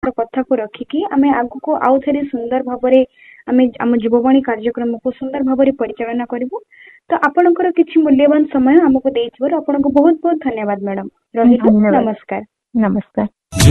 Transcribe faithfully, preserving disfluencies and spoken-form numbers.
आपणकर कथा को रखिकी आमे आगु को आउ थे सुंदर भाबरे आमे आम जीववाणी कार्यक्रम को सुंदर भाबरे परिचालना करिवु। तो आपणकर किछि मूल्यवान समय हमको देइथिबार आपनको बहुत बहुत धन्यवाद मैडम। रहिलु, धन्यवाद। नमस्कार। नमस्कार।